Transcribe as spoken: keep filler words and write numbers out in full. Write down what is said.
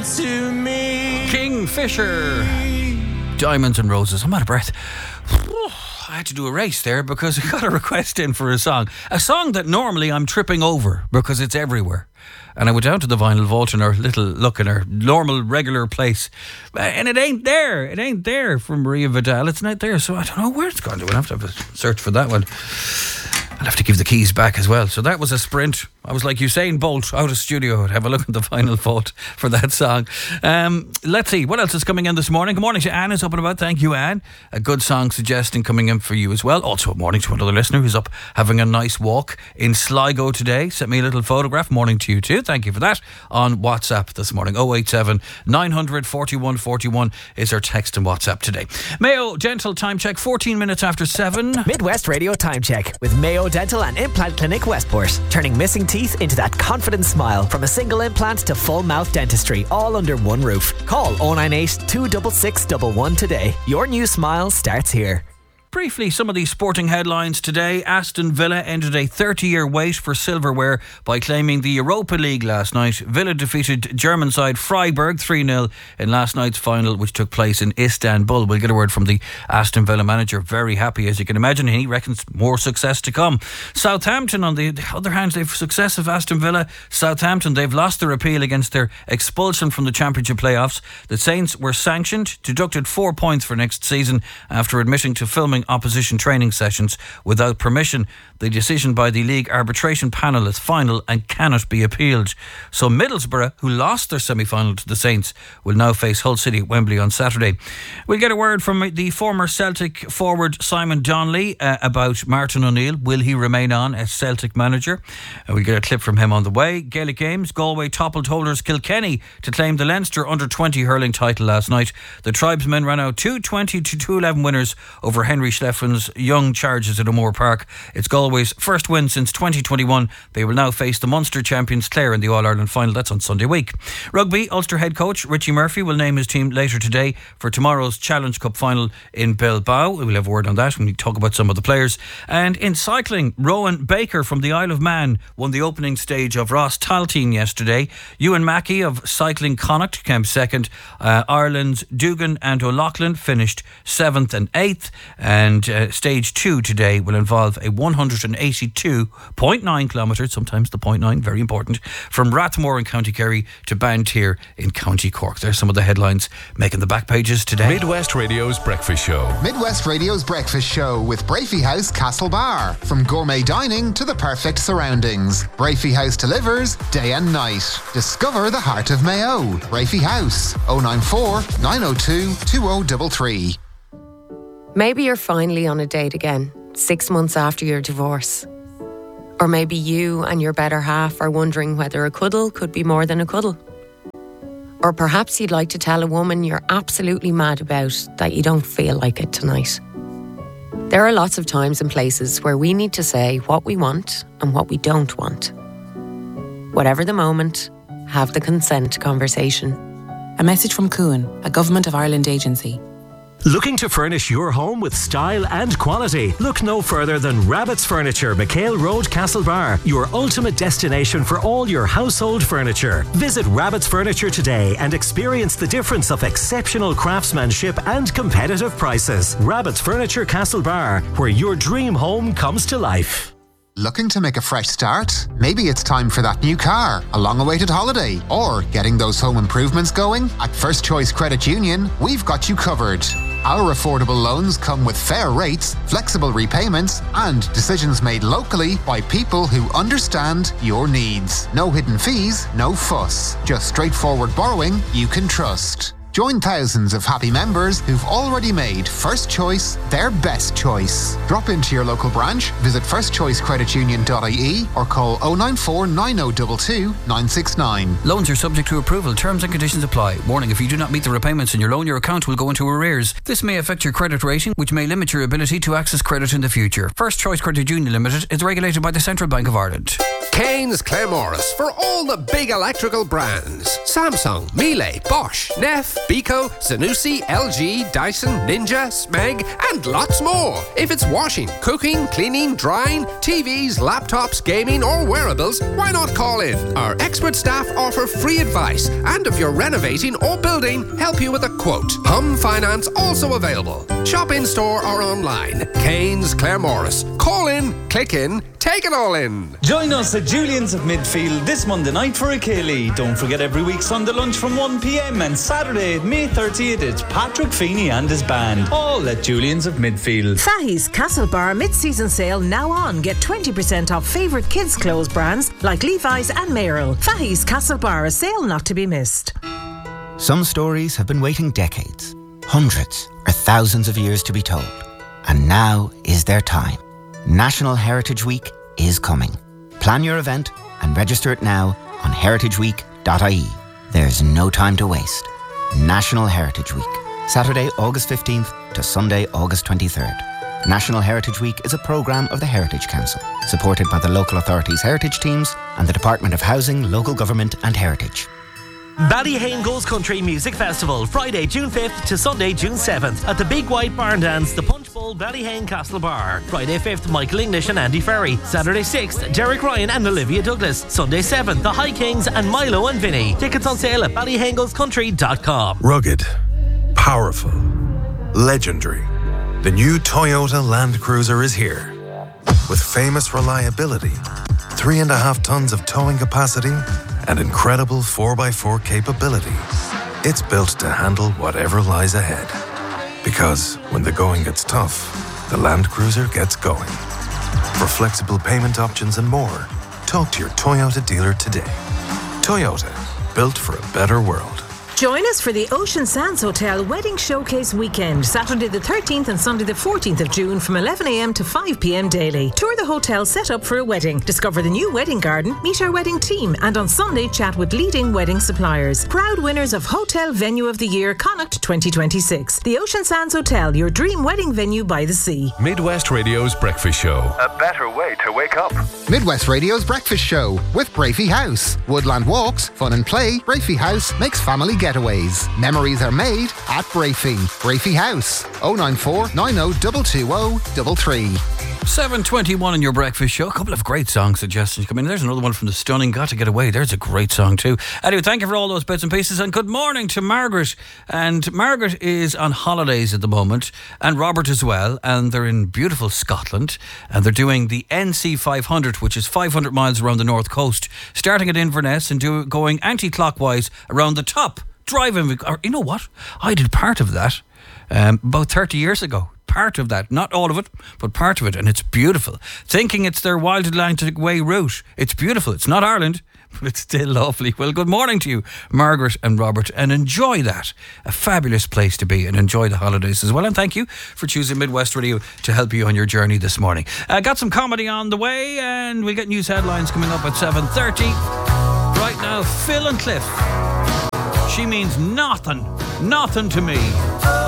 to me. Kingfisher. Diamonds and Roses. I'm out of breath. I had to do a race there because I got a request in for a song. A song that normally I'm tripping over because it's everywhere. And I went down to the vinyl vault in our little look in our normal, regular place. And it ain't there. It ain't there from Maria Vidal. It's not there. So I don't know where it's gone to. I'll have to have a search for that one. I'll have to give the keys back as well. So that was a sprint. I was like Usain Bolt out of studio. I'd have a look at the vinyl vault for that song. Um, let's see. What else is coming in this morning? Good morning to Anne who's up and about. Thank you, Anne. A good song suggesting coming in for you as well. Also, good morning to another listener who's up having a nice walk in Sligo today. Sent me a little photograph. Morning to you too. Thank you for that. On WhatsApp this morning. oh eight seven, nine hundred, forty-one forty-one is our text and WhatsApp today. Mayo Dental Time Check, fourteen minutes after seven. Midwest Radio Time Check with Mayo Dental and Implant Clinic Westport. Turning missing teeth into that confident smile. From a single implant to full mouth dentistry, all under one roof. Call oh nine eight, two six six, one one today. Your new smile starts here. Briefly, some of these sporting headlines today. Aston Villa ended a thirty-year wait for silverware by claiming the Europa League last night. Villa defeated German side Freiburg three nil in last night's final, which took place in Istanbul. We'll get a word from the Aston Villa manager. Very happy, as you can imagine. He reckons more success to come. Southampton, on the other hand, they've success of Aston Villa. Southampton, they've lost their appeal against their expulsion from the Championship playoffs. The Saints were sanctioned, deducted four points for next season after admitting to filming opposition training sessions without permission. The decision by the league arbitration panel is final and cannot be appealed. So Middlesbrough, who lost their semi-final to the Saints, will now face Hull City at Wembley on Saturday. We'll get a word from the former Celtic forward Simon Donnelly uh, about Martin O'Neill. Will he remain on as Celtic manager? Uh, we'll get a clip from him on the way. Gaelic Games, Galway toppled holders Kilkenny to claim the Leinster under twenty hurling title last night. The tribesmen ran out two twenty to two eleven winners over Henry Schleffen's young charges at O'Moore Park. It's Galway's first win since twenty twenty-one. They will now face the Munster champions Clare in the All-Ireland final. That's on Sunday week. Rugby, Ulster head coach Richie Murphy will name his team later today for tomorrow's Challenge Cup final in Bilbao. We'll have a word on that when we talk about some of the players. And in cycling, Rowan Baker from the Isle of Man won the opening stage of Ross Talteen yesterday. Ewan Mackey of Cycling Connacht came second. Uh, Ireland's Dugan and O'Loughlin finished seventh and eighth. And uh, stage two today will involve a one hundred eighty-two point nine kilometres, sometimes the point nine, very important, from Rathmore in County Kerry to Banteer in County Cork. There's some of the headlines making the back pages today. Midwest Radio's Breakfast Show. Midwest Radio's Breakfast Show with Brafey House Castlebar. From gourmet dining to the perfect surroundings, Brafey House delivers day and night. Discover the heart of Mayo. Brafey House, oh nine four, nine oh two, two oh three three. Maybe you're finally on a date again, six months after your divorce. Or maybe you and your better half are wondering whether a cuddle could be more than a cuddle. Or perhaps you'd like to tell a woman you're absolutely mad about that you don't feel like it tonight. There are lots of times and places where we need to say what we want and what we don't want. Whatever the moment, have the consent conversation. A message from Cuan, a Government of Ireland agency. Looking to furnish your home with style and quality? Look no further than Rabbit's Furniture, McHale Road, Castlebar, your ultimate destination for all your household furniture. Visit Rabbit's Furniture today and experience the difference of exceptional craftsmanship and competitive prices. Rabbit's Furniture, Castlebar, where your dream home comes to life. Looking to make a fresh start? Maybe it's time for that new car, a long-awaited holiday, or getting those home improvements going? At First Choice Credit Union, we've got you covered. Our affordable loans come with fair rates, flexible repayments, and decisions made locally by people who understand your needs. No hidden fees, no fuss. Just straightforward borrowing you can trust. Join thousands of happy members who've already made First Choice their best choice. Drop into your local branch, visit first choice credit union dot I E or call oh nine four, nine oh two two, nine six nine. Loans are subject to approval. Terms and conditions apply. Warning, if you do not meet the repayments in your loan, your account will go into arrears. This may affect your credit rating, which may limit your ability to access credit in the future. First Choice Credit Union Limited is regulated by the Central Bank of Ireland. Kane's Claremorris for all the big electrical brands. Samsung, Miele, Bosch, Neff Beko, Zanussi, L G, Dyson, Ninja, Smeg, and lots more. If it's washing, cooking, cleaning, drying, T Vs, laptops, gaming, or wearables, why not call in? Our expert staff offer free advice, and if you're renovating or building, help you with a quote. Hum Finance also available. Shop in store or online. Keynes, Clare Morris. Call in, click in, take it all in. Join us at Julian's of Midfield this Monday night for a Ceilidh. Don't forget every week Sunday lunch from one p.m. and Saturday, May thirtieth, it's Patrick Feeney and his band. All at Julian's of Midfield. Fahey's Castle Bar mid-season sale now on. Get twenty percent off favourite kids' clothes brands like Levi's and Merrill. Fahey's Castle Bar, a sale not to be missed. Some stories have been waiting decades, hundreds or thousands of years to be told. And now is their time. National Heritage Week is coming. Plan your event and register it now on heritage week dot I E. There's no time to waste. National Heritage Week, Saturday, August fifteenth to Sunday, August twenty-third. National Heritage Week is a programme of the Heritage Council, supported by the local authorities' heritage teams and the Department of Housing, Local Government and Heritage. Ballyhane Goes Country Music Festival, Friday, June fifth to Sunday, June seventh at the Big White Barn Dance, the Punch Bowl, Ballyhane Castle Bar. Friday fifth, Michael English and Andy Ferry. Saturday sixth, Derek Ryan and Olivia Douglas. Sunday seventh, the High Kings and Milo and Vinny. Tickets on sale at ballyhane goes country dot com. Rugged, powerful, legendary. The new Toyota Land Cruiser is here. With famous reliability, three and a half tons of towing capacity, and incredible four by four capability. It's built to handle whatever lies ahead. Because when the going gets tough, the Land Cruiser gets going. For flexible payment options and more, talk to your Toyota dealer today. Toyota, built for a better world. Join us for the Ocean Sands Hotel Wedding Showcase Weekend, Saturday the thirteenth and Sunday the fourteenth of June from eleven a.m. to five p.m. daily. Tour the hotel set up for a wedding, discover the new wedding garden, meet our wedding team, and on Sunday chat with leading wedding suppliers. Proud winners of Hotel Venue of the Year Connacht twenty twenty-six. The Ocean Sands Hotel, your dream wedding venue by the sea. Midwest Radio's Breakfast Show. A better way to wake up. Midwest Radio's Breakfast Show with Brafey House. Woodland walks, fun and play. Brafey House makes family getaways. Memories are made at Brafey. Brafey House. oh nine four, nine oh two two oh three three. seven twenty-one in your breakfast show. A couple of great song suggestions coming in. There's another one from the stunning Got to Get Away. There's a great song too. Anyway, thank you for all those bits and pieces, and good morning to Margaret. And Margaret is on holidays at the moment, and Robert as well, and they're in beautiful Scotland, and they're doing the N C five hundred, which is five hundred miles around the north coast, starting at Inverness and do, going anti-clockwise around the top. Driving, or you know what? I did part of that um, about thirty years ago. Part of that, not all of it, but part of it, and it's beautiful. Thinking it's their Wild Atlantic Way route. It's beautiful. It's not Ireland, but it's still lovely. Well, good morning to you, Margaret and Robert, and enjoy that. A fabulous place to be, and enjoy the holidays as well. And thank you for choosing Midwest Radio to help you on your journey this morning. Uh, got some comedy on the way, and we'll get news headlines coming up at seven thirty. Right now, Phil and Cliff. She means nothing, nothing to me.